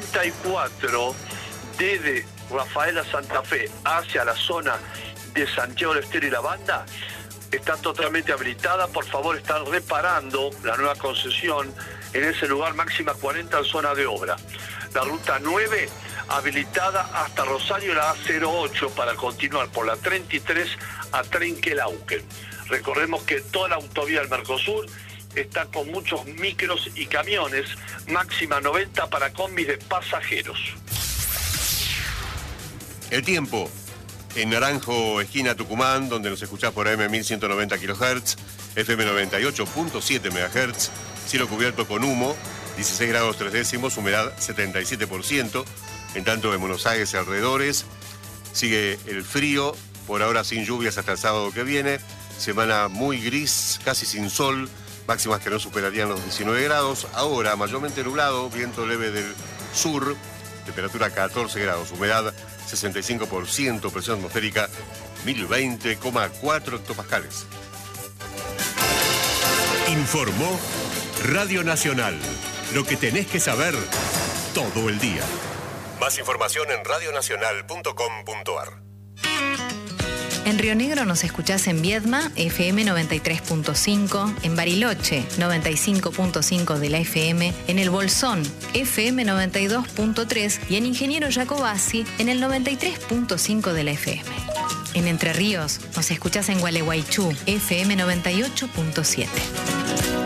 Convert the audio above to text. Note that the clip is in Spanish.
44, desde Rafaela Santa Fe hacia la zona de Santiago del Estero y La Banda, está totalmente habilitada. Por favor, están reparando la nueva concesión en ese lugar, máxima 40 en zona de obra. La ruta 9 habilitada hasta Rosario, la A08 para continuar por la 33 a Trenquelauquen. Recordemos que toda la autovía del Mercosur está con muchos micros y camiones, máxima 90 para combis de pasajeros. El tiempo. En Naranjo, esquina Tucumán, donde nos escuchás por AM 1190 kHz, FM 98.7 MHz, cielo cubierto con humo, 16 grados 3 décimos, humedad 77%. En tanto, en Buenos Aires y alrededores, sigue el frío, por ahora sin lluvias hasta el sábado que viene. Semana muy gris, casi sin sol, máximas que no superarían los 19 grados. Ahora, mayormente nublado, viento leve del sur, temperatura 14 grados, humedad 65%, presión atmosférica 1020,4 hectopascales. Informó Radio Nacional. Lo que tenés que saber todo el día. Más información en radionacional.com.ar. En Río Negro nos escuchás en Viedma, FM 93.5, en Bariloche, 95.5 de la FM, en El Bolsón, FM 92.3 y en Ingeniero Jacobasi, en el 93.5 de la FM. En Entre Ríos nos escuchás en Gualeguaychú, FM 98.7.